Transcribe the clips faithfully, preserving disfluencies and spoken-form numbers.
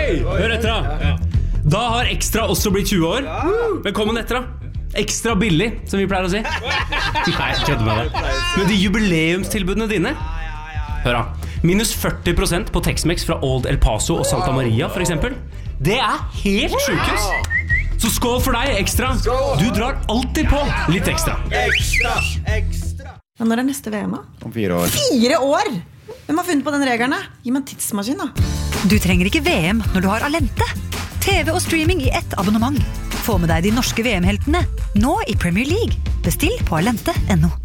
Hør etter da. Da har Extra også blitt tjue år. Velkommen etter da. Ekstra billig, som vi pleier å si. Nei, kødder med det. Men de jubileumstilbudene dine. Hør da. Minus førti prosent på Tex-Mex fra Old El Paso og Santa Maria, for eksempel. Det er helt sjukes. Så skål for deg, Extra. Du drar alltid på litt ekstra. Ekstra, ekstra. Men når er neste V M da? Om fire år. Fire år? Hvem har funnet på den reglene? Gi meg en tidsmaskin da. Du trenger ikke V M når du har Alente. T V og streaming i ett abonnement. Få med deg de norske V M-heltene, nå i Premier League. Bestill på alente punktum no.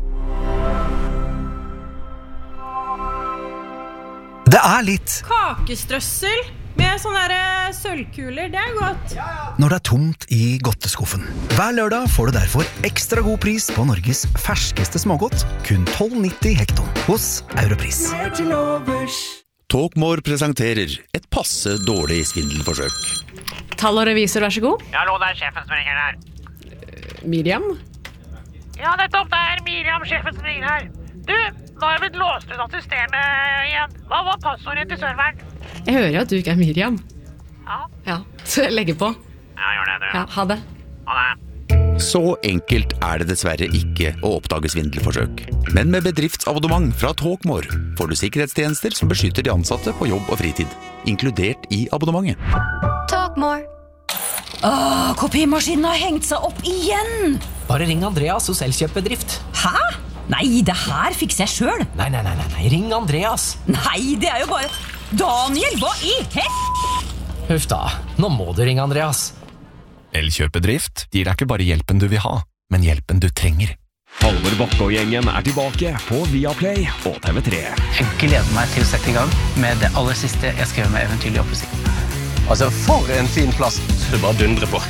Det er litt Kakestrøssel med sånne der sølvkuler, det er godt. når det er tomt i godteskuffen. Hver lørdag får du derfor ekstra god pris på Norges ferskeste smågodt, kun tolv nitti hekton hos Europris. Talkmore presenterer et passe dårlig svindelforsøk. Tall og revisor, vær så god. Ja, hallo, det er sjefen som ringer her. Miriam? Ja, nettopp, det er Miriam, sjefen som ringer her. Du, nå har jeg blitt låst ut av systemet igjen. Hva var passordet til serveren? Jeg hører jo at du ikke er Miriam. Ja. Ja, så jeg legger på. Ja, gjør det, du. Ja, ha det. Ha det. Så enkelt er det dessverre ikke å oppdage svindelforsøk. Men med bedriftsabonnement fra Talkmore får du sikkerhetstjenester som beskytter de ansatte på jobb og fritid, inkludert i abonnementet. Talkmore. Åh, kopimaskinen har hengt seg opp igjen! Bare ring Andreas hos Elkjøpbedrift. Hæ? Nei, det her fikser jeg selv. Nei, nei, nei, nei, nei, ring Andreas. Nei, det er jo bare... Daniel, hva i hel... Huff da, nå må du ringe Andreas. Elkjøpbedrift gir deg ikke bare hjelpen du vil ha, men hjelpen du trenger. Halvor Bakke og gjengen er tilbake på Viaplay og T V tre. Jeg gleder meg til å sette i gang med det aller siste jeg skrev med Eventyrlig oppussing. Altså, for en fin plass. Du bare dundrer på.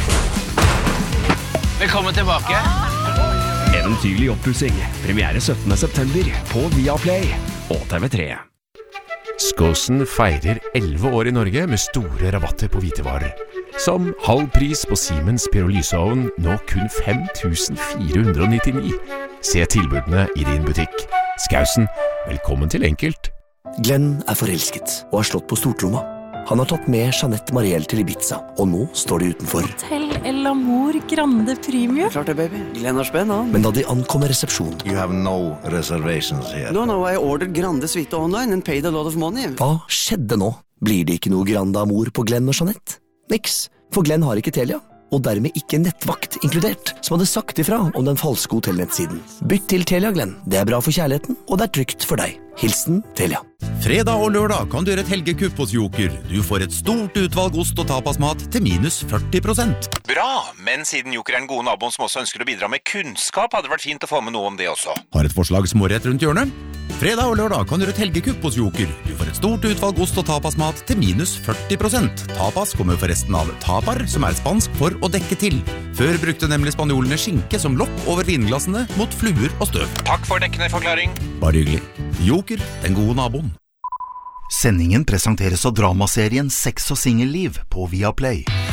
Velkommen tilbake. Eventyrlig oppussing. Premiere syttende september på Viaplay og T V tre. Skåsen feirer elleve år i Norge med store rabatter på hvitevarer. Som halv pris på Siemens pyrolyseovn, nå kun fem tusen fire hundre nittini. Se tilbudene i din butikk. Skåsen, velkommen til Enkelt. Glenn er forelsket og har slått på stortromma. Han har tatt med Jeanette Marielle til Ibiza, og nå står de utenfor. Hotel El Amor Grande Premium. Klart det, baby. Glenn har spenn, han. Men da de ankommer resepsjonen... You have no reservations here. No, no, I ordered Grande Suite online and paid a lot of money. Hva skjedde nå? Blir det ikke noe Grande Amor på Glenn og Jeanette? Niks, for Glenn har ikke Telia, og dermed ikke nettvakt inkludert, som hadde sagt ifra om den falske hotellnettsiden. Bytt til Telia, Glenn. Det er bra for kjærligheten, og det er trygt for deg. Hilsen Telia. Fredag og lørdag kan du gjøre et helgekupp hos Joker. Du får et stort utvalg ost og tapasmat til minus førti prosent. Bra, men siden Joker er en god nabo som også ønsker å bidra med kunnskap, hadde det vært fint å få med noe om det også. Har et forslag smårett rundt hjørnet? Fredag og lørdag kan du gjøre et helgekupp hos Joker. Du får et stort utvalg ost og tapasmat til minus førti prosent. Tapas kommer forresten av tapar, som er spansk for å dekke til. Før brukte nemlig spanjolene skinke som lokk over vinglassene mot fluer og støv. Takk for dekkende forklaring. Bare hyggelig. Joker, den gode naboen. Sendingen presenteres av dramaserien Sex og singelliv på Viaplay.